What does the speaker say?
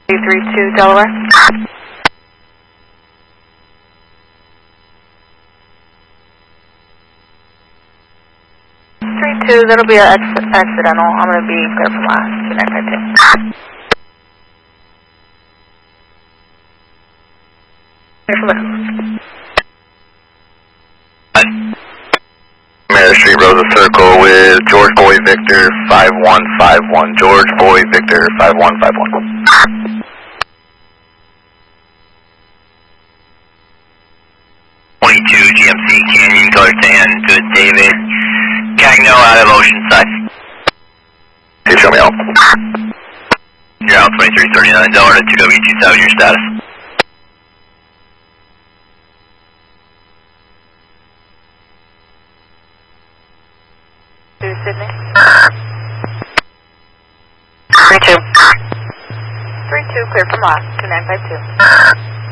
332 Delaware. 32, that'll be an accidental. I'm going to be clear from last. 2952. Mary Street, Rosa Circle with George Boy Victor 5151. George Boy Victor 5151. 22 GMC Canyon, color tan, good David. Cagno out of Oceanside. Hey, show me out. You're out 2339 Delaware to 2W27, your status. To Sydney. 32. 32, clear from last. 2952.